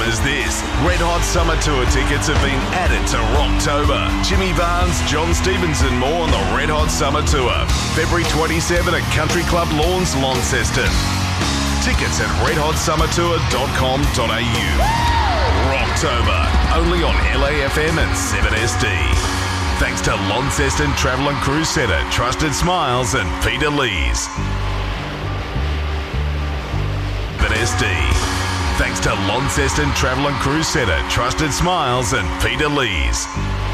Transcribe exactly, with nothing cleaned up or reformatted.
is this. Red Hot Summer Tour tickets have been added to Rocktober. Jimmy Barnes, John Stevens and more on the Red Hot Summer Tour. February twenty-seventh at Country Club Lawns, Launceston. Tickets at red hot summer tour dot com dot a u. Rocktober, only on L A F M and seven S D. Thanks to Launceston Travel and Cruise Centre, Trusted Smiles and Peter Lees. seven S D. Thanks to Launceston Travel and Cruise Centre, Trusted Smiles and Peter Lees.